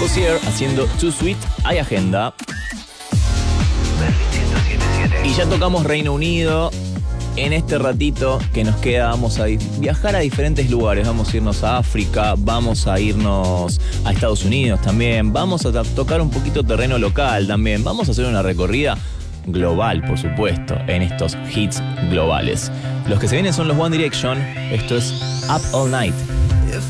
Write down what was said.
Hozier haciendo Too Sweet. Hay agenda. Y ya tocamos Reino Unido. En este ratito que nos queda vamos a viajar a diferentes lugares. Vamos a irnos a África, vamos a irnos a Estados Unidos también. Vamos a tocar un poquito terreno local también. Vamos a hacer una recorrida global, por supuesto, en estos hits globales. Los que se vienen son los One Direction. Esto es Up All Night.